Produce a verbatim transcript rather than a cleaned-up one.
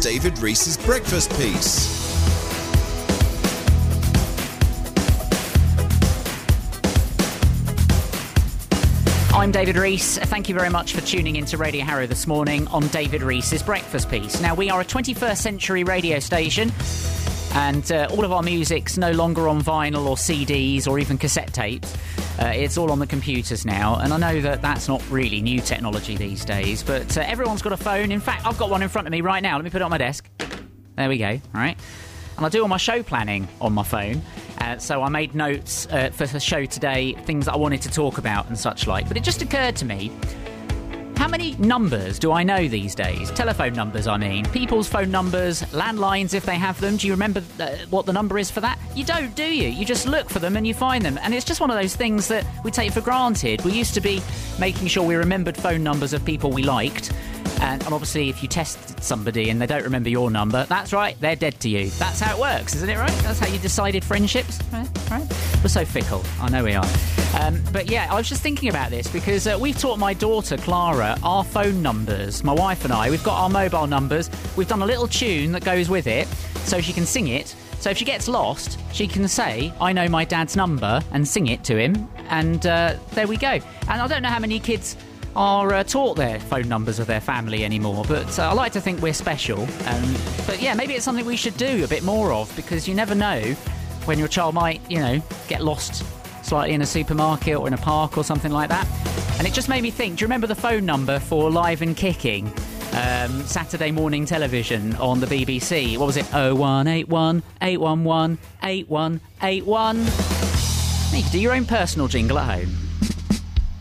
David Rees's breakfast piece. I'm David Rees. Thank you very much for tuning into Radio Harrow this morning on David Rees's breakfast piece. Now, we are a twenty-first century radio station, and uh, all of our music's no longer on vinyl or C Ds or even cassette tapes. Uh, it's all on the computers now, and I know that that's not really new technology these days, but uh, everyone's got a phone. In fact, I've got one in front of me right now. Let me put it on my desk. There we go. All right. And I do all my show planning on my phone. Uh, so I made notes uh, for the show today, things that I wanted to talk about and such like. But it just occurred to me, how many numbers do I know these days? Telephone numbers, I mean. People's phone numbers, landlines if they have them. Do you remember uh, what the number is for that? You don't, do you? You just look for them and you find them. And it's just one of those things that we take for granted. We used to be making sure we remembered phone numbers of people we liked. And, and obviously, if you test somebody and they don't remember your number, that's right, they're dead to you. That's how it works, isn't it, right? That's how you decided friendships, right? right? We're so fickle. I know we are. Um, but yeah, I was just thinking about this because uh, we've taught my daughter, Clara, our phone numbers. My wife and I, we've got our mobile numbers. We've done a little tune that goes with it so she can sing it. So if she gets lost, she can say, I know my dad's number, and sing it to him. And uh, there we go. And I don't know how many kids are uh, taught their phone numbers of their family anymore, but uh, I like to think we're special. Um, but yeah, maybe it's something we should do a bit more of, because you never know when your child might, you know, get lost slightly in a supermarket or in a park or something like that. And it just made me think, do you remember the phone number for Live and Kicking? Um, Saturday morning television on the B B C. What was it? oh one eight one, eight one one, eight one eight one. You could do your own personal jingle at home.